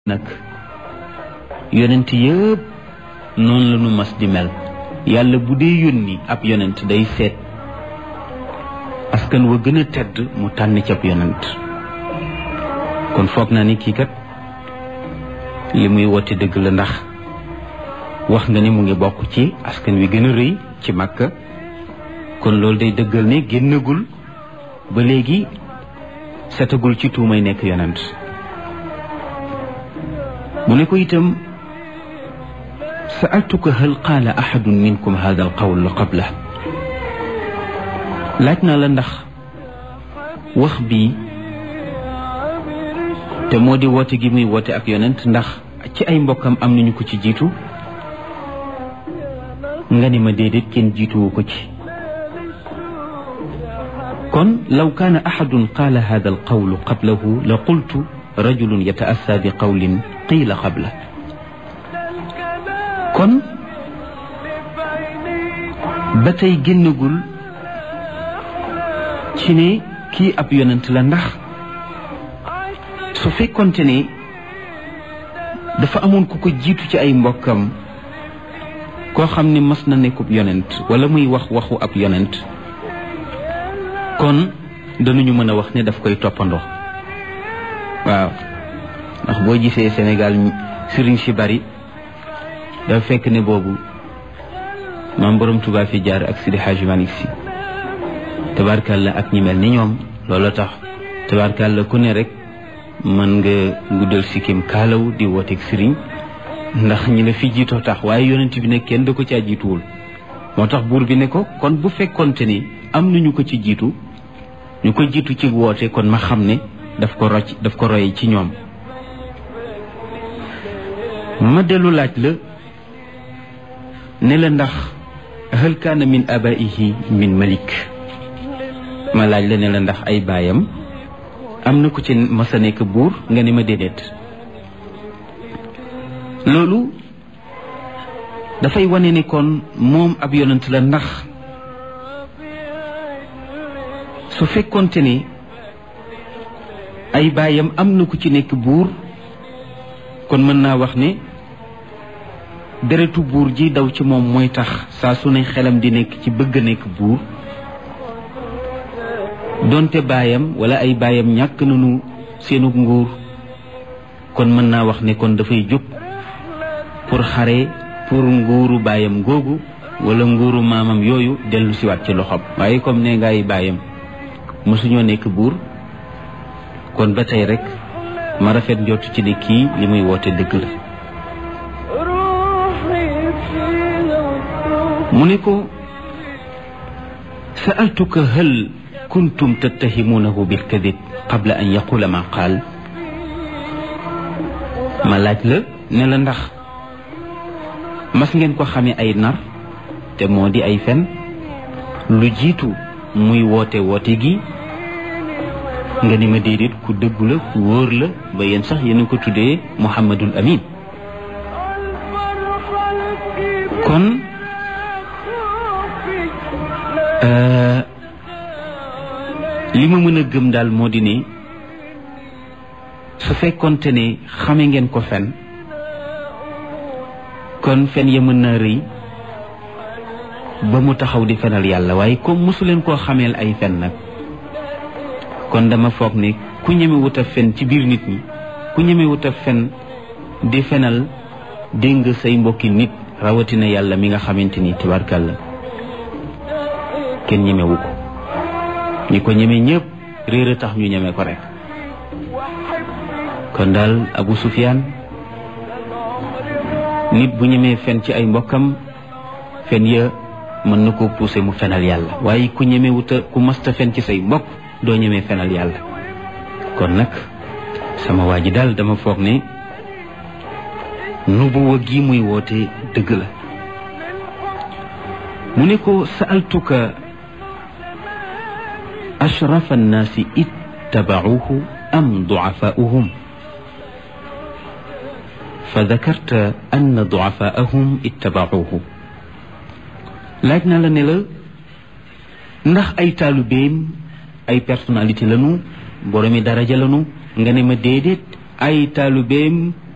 nag yonent yëpp noonu la nu mas di mel yàlla bu dee yónni ab yonent day seet askan wa gën a tedd mu tànn ci ab yonent kon foog naa ni kii kat li muy woote dëgg la ndax wax nga ni mu ngi bokk ci askan wi gën a rëy ci Makka kon loolu day dëggal ne génnagul ba léegi setagul ci tuumay nekk yonent mu ne ko itam sa'altuka hal qaala ahadun minkum hada al qawl qabla laaj naa la ndax wax bii te moo di woote gi muy woote ak yonent ndax ci ay mbokkam am nañu ko ci jiitu nga ni ma déedéet kenn jiituwu ko ci kon law kaana ahadun qaala hada al qawlu qablahu la qultu rajulun yataassa bi qawlin qiila qabla kon ba tey génnagul ci ne kii ab yonent la ndax su fekkonte ne dafa amoon ku ko jiitu ci ay mbokkam koo xam ne mas na nekkub yonent wala muy wax waxu ab yonent kon danañu mën a wax ne daf koy toppandoo waaw ndax boo gisee Sénégal sëriñ si bari dafa fekk ne boobu maam borom Tuubaa fi jaar ak Sidi Hadji Malick Sy tabaarkàlla ak ñi mel ni ñoom loolu tax tabaarkàlla ku ne rek mën nga guddal sikkim kaalaw di wooteeg sëriñ ndax ñi la fi jiitoo tax waaye yonent bi ne kenn da ko caa jiituwul moo tax buur bi ne ko kon bu fekkonte ni am nañu ko ci jiitu ñu ko jiitu ci woote kon ma xam ne daf ko roy ci ñoom ma dellu laaj la ne la ndax hal kaana min abaihi min malik ma laaj la ne la ndax ay baayam am na ku ci masa nekk buur nga ne ma déedéet loolu dafay wane ne kon moom ab yonent la ndax su fekkonte ni ay baayam am na ku ci nekk buur kon mën naa wax ne deretu buur ji daw ci moom mooy tax saa su ne xelam di nekk ci bëgg a nekk buur donte baayam wala ay baayam ñàkk nañu seenug nguur kon mën naa wax ne kon dafay jóg pour xare pour nguuru baayam googu wala nguuru maamam yooyu dellu siwaat ci loxoom waaye comme ne nga ay baayam mosuñoo nekk buur kon ba tey rek ma rafet njort ci ne kii li muy woote dëgg la mu ne ko sa'altuka hal kuntum tattahimuunahu bil kadib qabla an yaqula ma qaal ma laaj la ne la ndax mas ngeen ko xamee ay nar te moo di ay fen lu jiitu muy woote gi nga ni ma déedéet ku dëggu la ku wóor la ba yéen sax yéen a ko tuddee Muhammadul Amin kon li ma mën a gëm daal moo di ne su fekkonte ne xame ngeen ko fen kon fen ya mën naa rëy ba mu taxaw di fenal yàlla waaye comme mosu leen koo xameel ay fen nag kon dama foog ne ku ñeme wut a fen ci biir nit ñi ku ñeme wut a fen di fenal dégg nga say mbokki nit rawatina yàlla mi nga xamante ni tabarkàlla kenn ñemewu ko ñi ko ñeme ñëpp réer a tax ñu ñeme ko rek kon daal Abu Sufyaan nit bu ñemee fen ci ay mbokkam fen ya mën na ko pousser mu fenal yàlla waaye ku ñeme wuta ku masta fen ci say mbokk doo ñemee fenal yàlla kon nag sama waa ji daal dama foog ne nubuwa gi muy woote dëgg la mu ne ko sa'altuka ashrafa annaasi ittaba'uuhu am du'afaa'uhum fa dakarta anna du'afaa'ahum ittaba'uuhu laaj na la ne la ndax ay taalubeem ay personnalité lañu boromi daraja lañu nga ne ma déedéet ay taalubeem